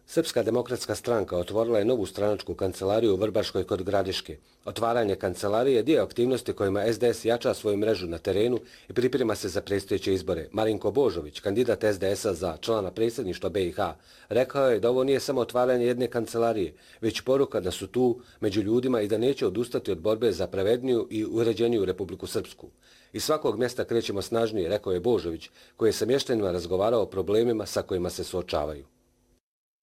Srpska demokratska stranka otvorila je novu stranačku kancelariju u Vrbaškoj kod Gradiške. Otvaranje kancelarije je dio aktivnosti kojima SDS jača svoju mrežu na terenu i priprema se za predstojeće izbore. Marinko Božović, kandidat SDS-a za člana predsjedništva BiH, rekao je da ovo nije samo otvaranje jedne kancelarije, već poruka da su tu među ljudima i da neće odustati od borbe za pravedniju i uređeniju Republiku Srpsku. Iz svakog mjesta krećemo snažnije, rekao je Božović, koji je sa mještanima razgovarao o problemima sa kojima se suočavaju.